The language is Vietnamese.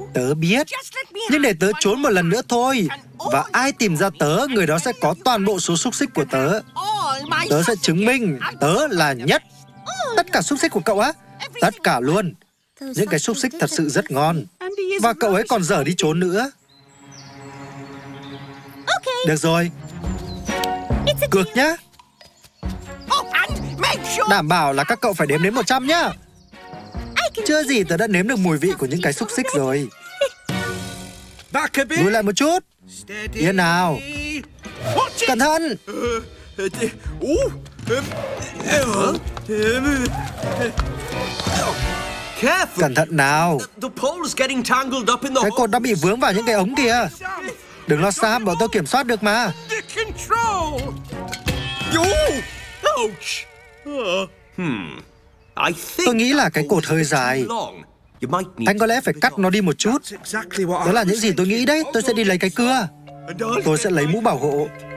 Tớ biết, nhưng để tớ trốn một lần nữa thôi. Và ai tìm ra tớ, người đó sẽ có toàn bộ số xúc xích của tớ. Tớ sẽ chứng minh tớ là nhất. Tất cả xúc xích của cậu á? Tất cả luôn. Những cái xúc xích thật sự rất ngon. Và cậu ấy còn dở đi trốn nữa. Được rồi, cược nhá. Đảm bảo là các cậu phải đếm đến 100 nhá. Chưa gì tớ đã nếm được mùi vị của những cái xúc xích rồi. Lùi lại một chút. Yên nào. Cẩn thận. Cẩn thận nào. Cái cột đã bị vướng vào những cái ống kìa. Đừng lo Sam, bọn tôi kiểm soát được mà. Tôi nghĩ là cái cột hơi dài. Anh có lẽ phải cắt nó đi một chút. Đó là những gì tôi nghĩ đấy. Tôi sẽ đi lấy cái cưa. Tôi sẽ lấy mũ bảo hộ.